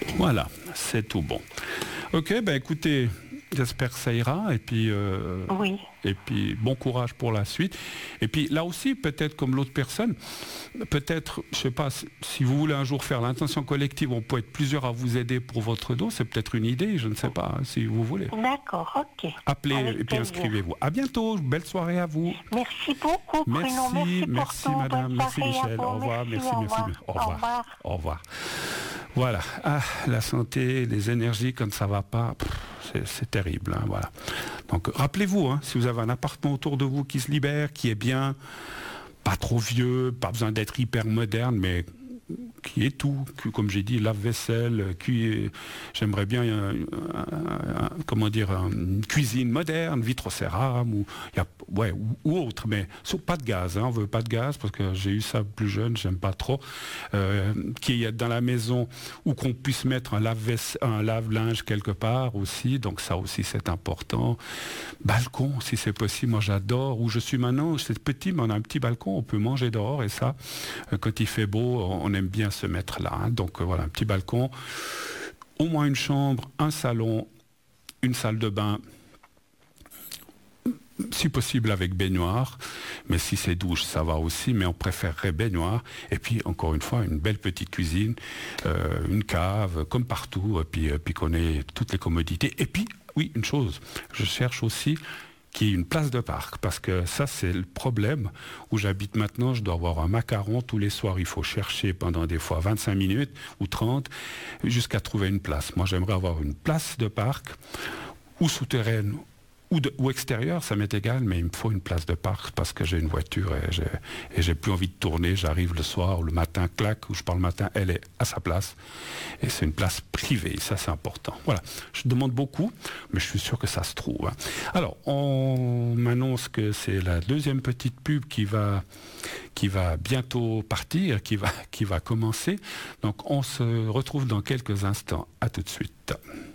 Voilà, c'est tout bon. Ok, ben écoutez, j'espère que ça ira Oui. et puis bon courage pour la suite. Et puis là aussi, peut-être comme l'autre personne, peut-être, je sais pas, si vous voulez un jour faire l'intention collective, on peut être plusieurs à vous aider pour votre dos, c'est peut-être une idée, je ne sais pas, si vous voulez. D'accord, ok. Appelez Avec et puis plaisir. inscrivez-vous. À bientôt, belle soirée à vous. Merci beaucoup, Bruno. Merci pour Merci tout. madame, Bonne merci soirée à Michel. vous. Au revoir, merci, au merci. revoir. Au revoir. Au revoir. Voilà. Ah, la santé, les énergies, quand ça va pas, c'est terrible. Hein, voilà. Donc rappelez-vous, hein, si vous avez un appartement autour de vous qui se libère, qui est bien, pas trop vieux, pas besoin d'être hyper moderne, mais qui est tout, comme j'ai dit, lave-vaisselle, j'aimerais bien une cuisine moderne, vitrocéram ou autre, mais pas de gaz, hein, on veut pas de gaz parce que j'ai eu ça plus jeune, j'aime pas trop, qui est dans la maison où qu'on puisse mettre un lave-linge quelque part aussi, donc ça aussi c'est important. Balcon si c'est possible, moi j'adore, où je suis maintenant, c'est petit mais on a un petit balcon, on peut manger dehors et ça, quand il fait beau, on aime bien se mettre là. Hein. Donc voilà, un petit balcon, au moins une chambre, un salon, une salle de bain, si possible avec baignoire, mais si c'est douche, ça va aussi, mais on préférerait baignoire. Et puis, encore une fois, une belle petite cuisine, une cave, comme partout, puis qu'on ait toutes les commodités. Et puis, oui, une chose, je cherche aussi qui est une place de parc, parce que ça c'est le problème où j'habite maintenant, je dois avoir un macaron tous les soirs, il faut chercher pendant des fois 25 minutes ou 30 jusqu'à trouver une place. Moi j'aimerais avoir une place de parc ou souterraine ou extérieure, ça m'est égal, mais il me faut une place de parc parce que j'ai une voiture et j'ai plus envie de tourner, j'arrive le soir ou le matin, clac, ou je pars le matin, elle est à sa place. Et c'est une place privée, ça c'est important. Voilà, je demande beaucoup, mais je suis sûr que ça se trouve. Hein. Alors, on m'annonce que c'est la deuxième petite pub qui va bientôt partir, qui va commencer. Donc on se retrouve dans quelques instants. À tout de suite.